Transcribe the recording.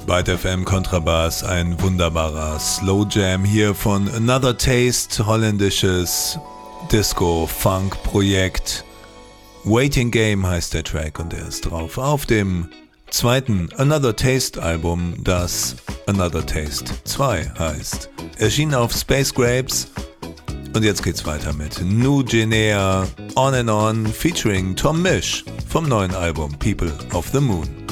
Byte FM Kontrabass, ein wunderbarer Slow Jam hier von Another Taste, holländisches Disco-Funk-Projekt. Waiting Game heißt der Track und er ist drauf auf dem zweiten Another Taste Album, das Another Taste 2 heißt. Erschien auf Space Grapes und jetzt geht's weiter mit New Guinea On and On featuring Tom Misch vom neuen Album People of the Moon.